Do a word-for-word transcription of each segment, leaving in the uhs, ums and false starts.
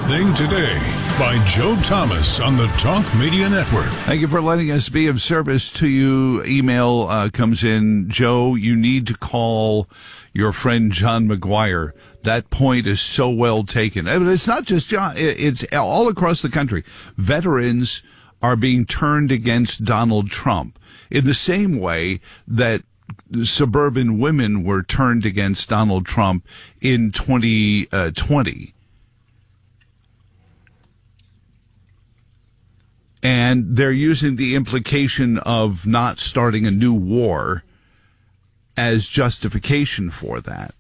Thing Today by Joe Thomas on the Talk Media Network. Thank you for letting us be of service to you. Email uh, comes in, Joe, you need to call your friend John McGuire. That point is so well taken. It's not just John, it's all across the country. Veterans are being turned against Donald Trump in the same way that suburban women were turned against Donald Trump in twenty twenty. And they're using the implication of not starting a new war as justification for that.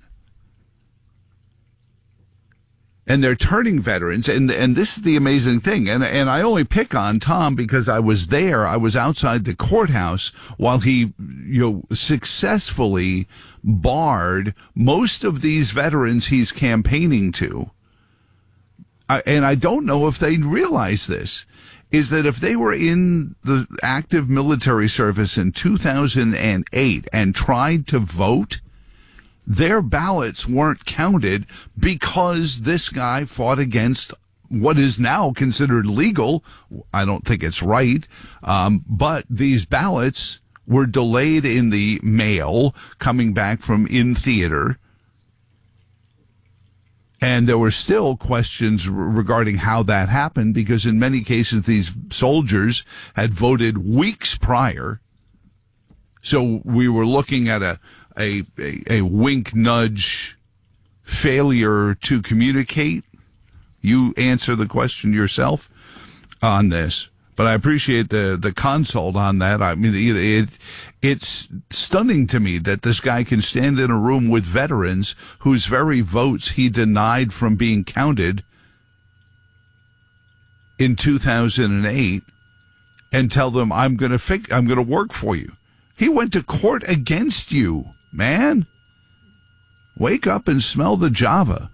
And they're turning veterans, and and this is the amazing thing, and and I only pick on Tom because I was there, I was outside the courthouse while he, you know, successfully barred most of these veterans he's campaigning to. I, and I don't know if they realize this, is that if they were in the active military service in two thousand eight and tried to vote, their ballots weren't counted because this guy fought against what is now considered legal. I don't think it's right, um, but these ballots were delayed in the mail coming back from in theater. And there were still questions regarding how that happened, because in many cases these soldiers had voted weeks prior. So we were looking at a a, a, a wink nudge failure to communicate. You answer the question yourself on this. But I appreciate the, the consult on that. I mean, it, it, it's stunning to me that this guy can stand in a room with veterans whose very votes he denied from being counted in two thousand eight and tell them, I'm going to fix, I'm going to work for you. He went to court against you, man. Wake up and smell the Java.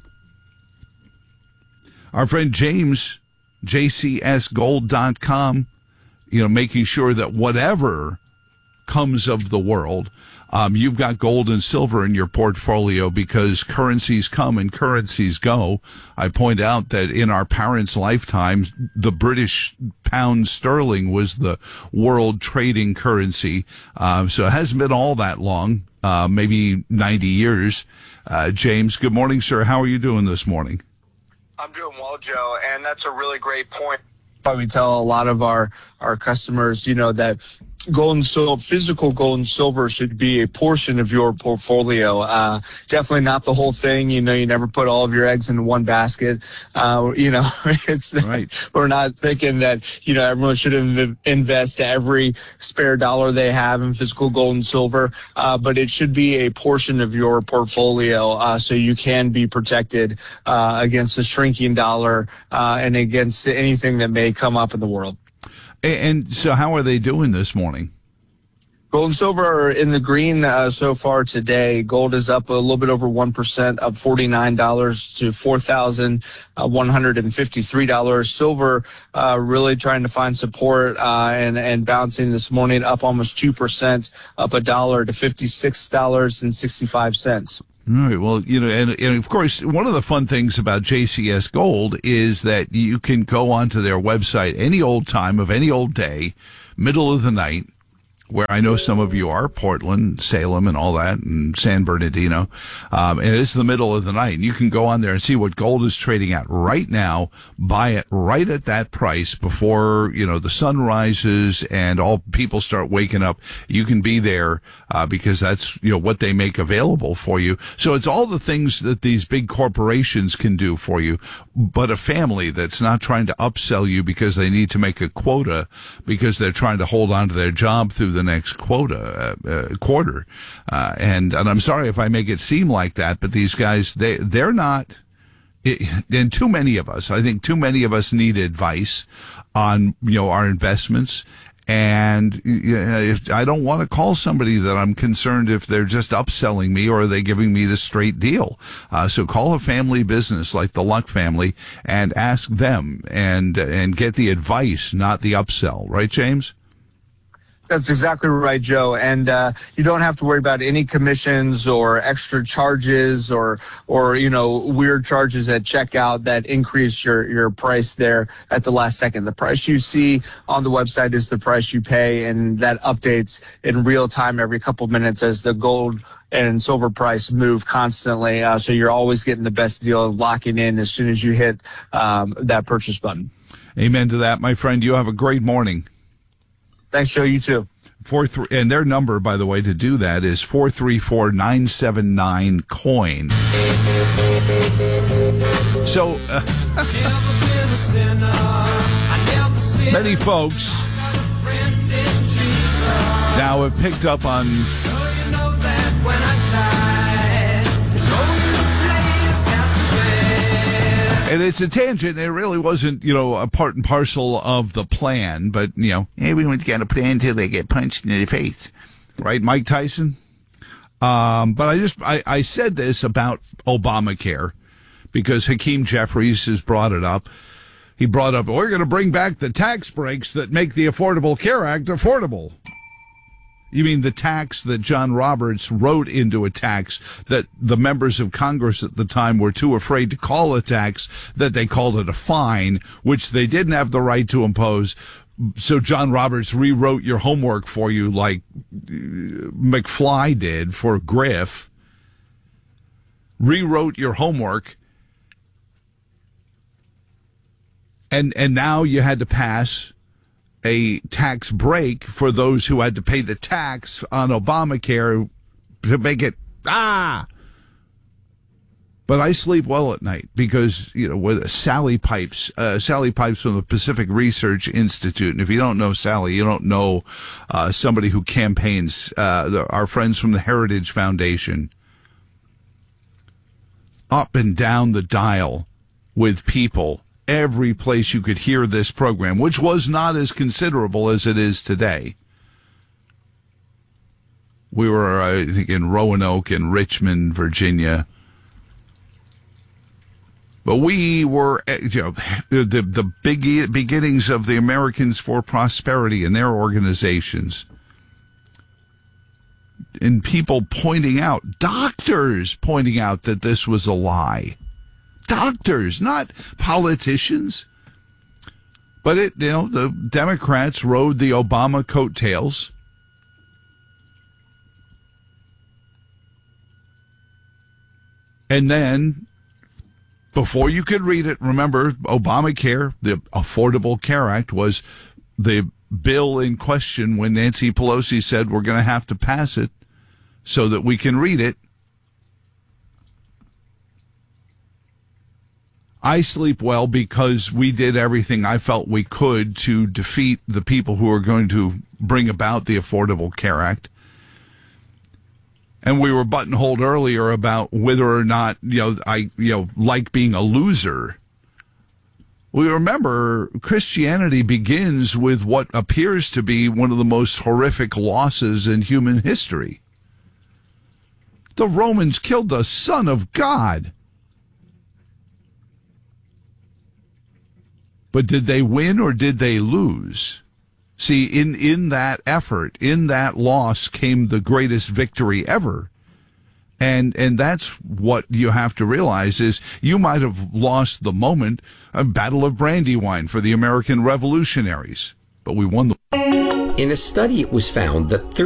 Our friend James, J C S gold dot com, you know, making sure that whatever comes of the world, um, you've got gold and silver in your portfolio, because currencies come and currencies go. I point out that in our parents' lifetime, the British pound sterling was the world trading currency. Um, so it hasn't been all that long, uh, maybe ninety years. Uh, James, good morning, sir. How are you doing this morning? I'm doing well, Joe, and that's a really great point. We tell a lot of our, our customers, you know, that gold and silver, physical gold and silver should be a portion of your portfolio. Uh, definitely not the whole thing. You know, you never put all of your eggs in one basket. Uh, you know, it's, right. We're not thinking that, you know, everyone should inv- invest every spare dollar they have in physical gold and silver. Uh, but it should be a portion of your portfolio, uh, so you can be protected, uh, against a shrinking dollar, uh, and against anything that may come up in the world. And so how are they doing this morning? Gold and silver are in the green uh, so far today. Gold is up a little bit over one percent, up forty-nine dollars to four thousand one hundred fifty-three dollars. Silver uh, really trying to find support uh, and, and bouncing this morning, up almost two percent, up a dollar to fifty-six dollars and sixty-five cents. All right. Well, you know, and, and of course, one of the fun things about J C S Gold is that you can go onto their website any old time of any old day, middle of the night, where I know some of you are, Portland, Salem, and all that, and San Bernardino. Um, and it's the middle of the night. And you can go on there and see what gold is trading at right now, buy it right at that price before, you know, the sun rises and all people start waking up. You can be there, uh, because that's, you know, what they make available for you. So it's all the things that these big corporations can do for you, but a family that's not trying to upsell you because they need to make a quota, because they're trying to hold on to their job through the next quota uh, uh, quarter, uh, and and I'm sorry if I make it seem like that, but these guys, they they're not. It, and too many of us, I think, too many of us need advice on, you know, our investments. And you know, if I don't want to call somebody that I'm concerned if they're just upselling me or are they giving me the straight deal. Uh, so call a family business like the Luck family and ask them and and get the advice, not the upsell. Right, James? That's exactly right, Joe. And uh, you don't have to worry about any commissions or extra charges or, or you know, weird charges at checkout that increase your, your price there at the last second. The price you see on the website is the price you pay, and that updates in real time every couple minutes as the gold and silver price move constantly. Uh, so you're always getting the best deal, locking in as soon as you hit um, that purchase button. Amen to that, my friend. You have a great morning. Thanks, Joe. You too. Four three, and their number, by the way, to do that is four three four, nine seven nine, coin. So, uh, many folks now have picked up on and it's a tangent. It really wasn't, you know, a part and parcel of the plan, but, you know, everyone's got a plan until they get punched in the face. Right, Mike Tyson? Um, but I just, I, I said this about Obamacare because Hakeem Jeffries has brought it up. He brought up, we're going to bring back the tax breaks that make the Affordable Care Act affordable. You mean the tax that John Roberts wrote into a tax that the members of Congress at the time were too afraid to call a tax, that they called it a fine, which they didn't have the right to impose. So John Roberts rewrote your homework for you like McFly did for Griff. Rewrote your homework. And, and now you had to pass a tax break for those who had to pay the tax on Obamacare to make it, ah! But I sleep well at night because, you know, with Sally Pipes, uh, Sally Pipes from the Pacific Research Institute. And if you don't know Sally, you don't know uh, somebody who campaigns, uh, the, our friends from the Heritage Foundation. Up and down the dial with people. Every place you could hear this program, which was not as considerable as it is today. We were, I think, in Roanoke and Richmond, Virginia. But we were, you know, the, the big beginnings of the Americans for Prosperity and their organizations. And people pointing out, doctors pointing out that this was a lie. Doctors, not politicians. But it, you know, the Democrats rode the Obama coattails. And then, before you could read it, remember, Obamacare, the Affordable Care Act, was the bill in question when Nancy Pelosi said we're going to have to pass it so that we can read it. I sleep well because we did everything I felt we could to defeat the people who are going to bring about the Affordable Care Act. And we were buttonholed earlier about whether or not, you know, I, you know, like being a loser. We remember Christianity begins with what appears to be one of the most horrific losses in human history. The Romans killed the Son of God. But did they win or did they lose? See, in, in that effort, in that loss came the greatest victory ever. And and that's what you have to realize is you might have lost the moment, a Battle of Brandywine for the American revolutionaries, but we won the... In a study, it was found that